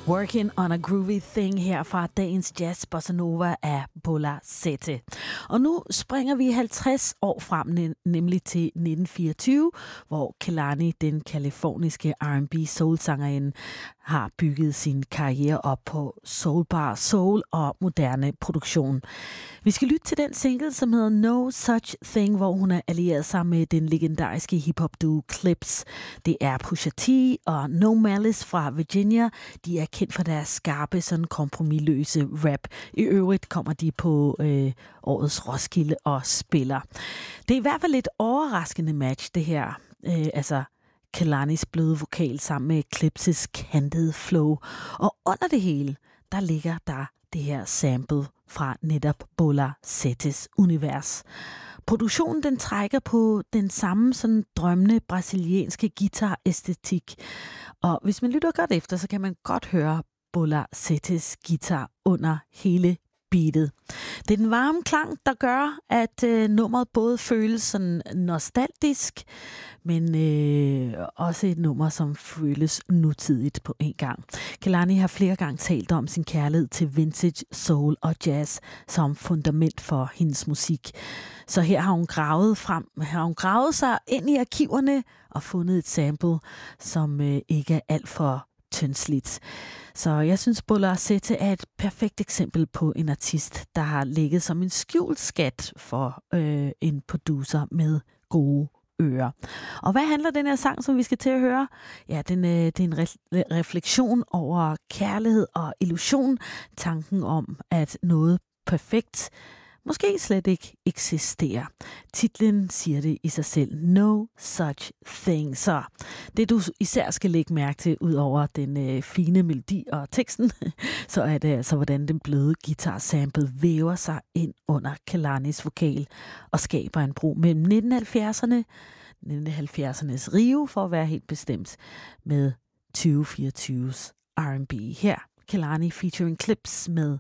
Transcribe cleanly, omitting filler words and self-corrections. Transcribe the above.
Working on a Groovy Thing her fra dagens Jazz Bossa Nova af Bola Sette. Og nu springer vi 50 år frem, nemlig til 1924, hvor Kehlani, den kaliforniske R&B soulsangerinde, har bygget sin karriere op på soulbar soul og moderne produktion. Vi skal lytte til den single, som hedder No Such Thing, hvor hun er allieret sig med den legendariske hiphop-duo Clips. Det er Pusha T og No Malice fra Virginia. De er kendt for deres skarpe, sådan kompromisløse rap. I øvrigt kommer de på årets Roskilde og spiller. Det er i hvert fald et overraskende match, det her. Kehlanis bløde vokal sammen med Clips' kantede flow. Og under det hele, der ligger der det her sample fra netop Bola Settes univers. Produktionen den trækker på den samme sådan drømmende brasilianske guitar-æstetik. Og hvis man lytter godt efter, så kan man godt høre Bola Settes guitar under hele beatet. Det er den varme klang, der gør, at nummeret både føles sådan nostalgisk, men også et nummer, som føles nutidigt på en gang. Kehlani har flere gange talt om sin kærlighed til vintage, soul og jazz som fundament for hendes musik. Så her har hun gravet sig ind i arkiverne og fundet et sample, som ikke er alt for tyndslidt. Så jeg synes, Bola Sette er et perfekt eksempel på en artist, der har ligget som en skjult skat for en producer med gode ører. Og hvad handler den her sang, som vi skal til at høre? Ja, det er en refleksion over kærlighed og illusion. Tanken om, at noget perfekt måske slet ikke eksisterer. Titlen siger det i sig selv. No such thing. Så det du især skal lægge mærke til, ud over den fine melodi og teksten, så er det altså, hvordan den bløde guitar-sample væver sig ind under Kehlanis vokal og skaber en bro mellem 1970'ernes Rio, for at være helt bestemt, med 2024's R&B. Her Kehlani featuring Clips med